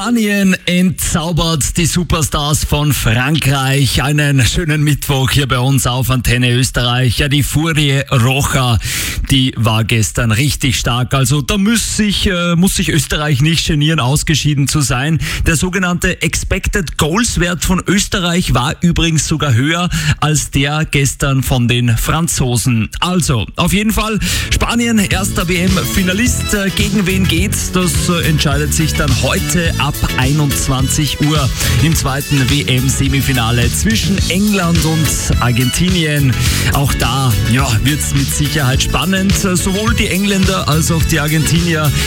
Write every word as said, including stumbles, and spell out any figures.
Spanien entzaubert die Superstars von Frankreich. Einen schönen Mittwoch hier bei uns auf Antenne Österreich. Ja, die Furie Roja, die war gestern richtig stark. Also da muss sich, äh, muss sich Österreich nicht genieren, ausgeschieden zu sein. Der sogenannte Expected Goals Wert von Österreich war übrigens sogar höher als der gestern von den Franzosen. Also, auf jeden Fall Spanien, erster W M-Finalist. Äh, gegen wen geht's? Das äh, entscheidet sich dann heute ab einundzwanzig Uhr im zweiten W M-Semifinale zwischen England und Argentinien. Auch da ja, wird es mit Sicherheit spannend. Sowohl die Engländer als auch die Argentinier